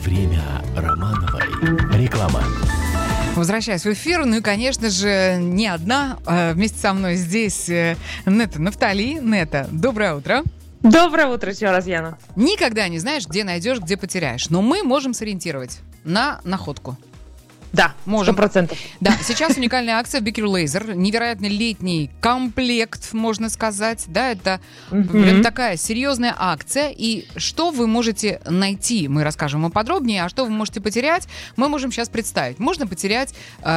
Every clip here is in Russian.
Время Романовой. Реклама. Возвращаюсь в эфир. Ну и, конечно же, не одна. Вместе со мной здесь Нета Нафтали. Нета, доброе утро. Доброе утро еще раз, Яна. Никогда не знаешь, где найдешь, где потеряешь. Но мы можем сориентировать на находку. Да, можем. 100%. Да, сейчас уникальная акция Big Hero Laser. Невероятно летний комплект, можно сказать. Да, это прям такая серьезная акция. И что вы можете найти, мы расскажем вам подробнее. А что вы можете потерять, мы можем сейчас представить. Можно потерять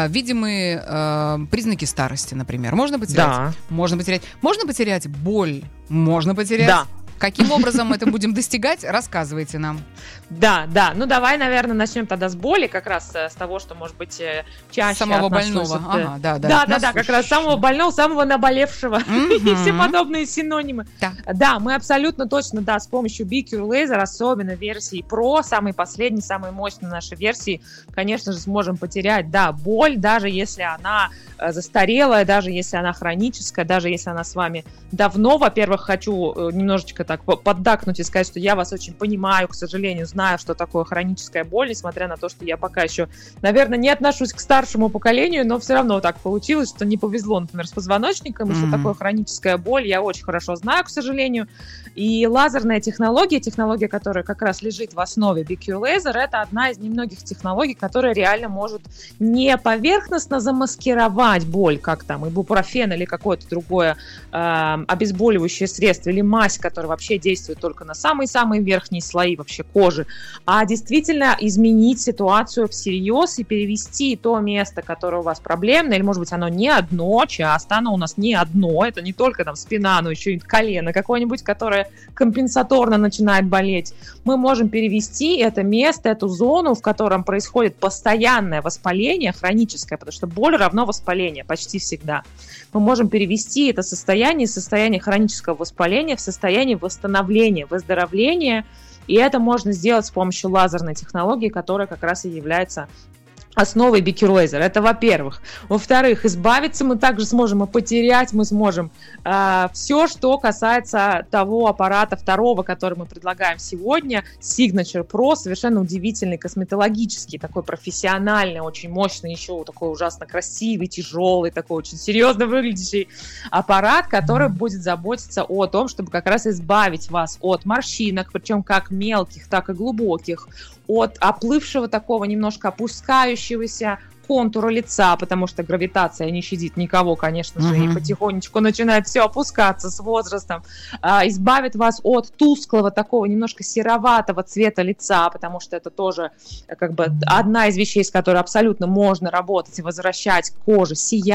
видимые признаки старости, например. Можно потерять. Да. Можно потерять боль. Можно потерять. Да. Каким образом мы это будем достигать, рассказывайте нам. Да. Ну, давай, наверное, начнем тогда с боли, как раз с того, что, может быть, чаще самого отношусь больного. Да, как раз самого больного, самого наболевшего и все подобные синонимы. Да, мы абсолютно точно, с помощью Big Hero Laser, особенно версии Pro, самой последней, самой мощной нашей версии, конечно же, сможем потерять, боль, даже если она застарелая, даже если она хроническая, даже если она с вами давно. Во-первых, хочу немножечко так поддакнуть и сказать, что я вас очень понимаю, к сожалению, знаю, что такое хроническая боль, несмотря на то, что я пока еще, наверное, не отношусь к старшему поколению, но все равно так получилось, что не повезло, например, с позвоночником, и что такое хроническая боль, я очень хорошо знаю, к сожалению. И лазерная технология, которая как раз лежит в основе Big Hero Laser, это одна из немногих технологий, которая реально может не поверхностно замаскировать боль, как там ибупрофен или какое-то другое обезболивающее средство или мазь, которая вообще действует только на самые-самые верхние слои вообще кожи, а действительно изменить ситуацию всерьез и перевести то место, которое у вас проблемное, или, может быть, оно не одно, часто оно у нас не одно, это не только там спина, но еще и колено какое-нибудь, которое компенсаторно начинает болеть. Мы можем перевести это место, эту зону, в котором происходит постоянное воспаление, хроническое, потому что боль равно воспаление почти всегда. Мы можем перевести это состояние из состояния хронического воспаления в состояние восстановления, выздоровления, и это можно сделать с помощью лазерной технологии, которая как раз и является основой Big Hero Laser. Это во-первых. Во-вторых, избавиться мы также сможем, и потерять мы сможем все, что касается того аппарата второго, который мы предлагаем сегодня, Signature Pro, совершенно удивительный, косметологический, такой профессиональный, очень мощный, еще такой ужасно красивый, тяжелый, такой очень серьезно выглядящий аппарат, который будет заботиться о том, чтобы как раз избавить вас от морщинок, причем как мелких, так и глубоких, от оплывшего такого немножко опускающегося контура лица, потому что гравитация не щадит никого, конечно же, и потихонечку начинает все опускаться с возрастом, избавит вас от тусклого такого немножко сероватого цвета лица, потому что это тоже как бы одна из вещей, с которой абсолютно можно работать и возвращать к коже сияние,